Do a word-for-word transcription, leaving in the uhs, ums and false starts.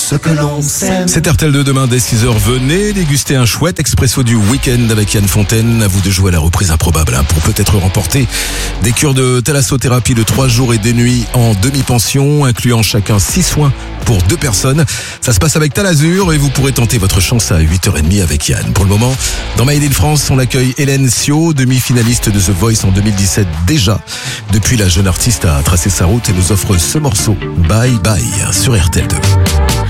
ce que l'on sait. C'est R T L deux demain dès six heures. Venez déguster un chouette expresso du week-end avec Yann Fontaine. À vous de jouer à la reprise improbable hein, pour peut-être remporter des cures de thalassothérapie de trois jours et des nuits en demi-pension, incluant chacun six soins pour deux personnes. Ça se passe avec Talazur et vous pourrez tenter votre chance à huit heures trente avec Yann. Pour le moment, dans Made in France, on accueille Hélène Sio, demi-finaliste de The Voice en deux mille dix-sept déjà. Depuis, la jeune artiste a tracé sa route et nous offre ce morceau Bye Bye sur R T L deux.